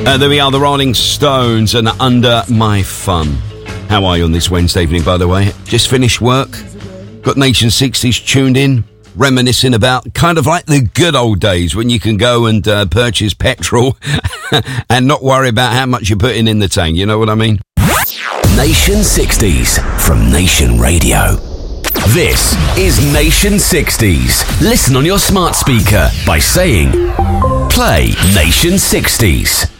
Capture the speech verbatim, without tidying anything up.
Uh, there we are, the Rolling Stones and Under My Thumb. How are you on this Wednesday evening, by the way? Just finished work, got Nation sixties tuned in, reminiscing about kind of like the good old days when you can go and uh, purchase petrol and not worry about how much you're putting in the tank, you know what I mean? Nation sixties from Nation Radio. This is Nation sixties. Listen on your smart speaker by saying, play Nation sixties.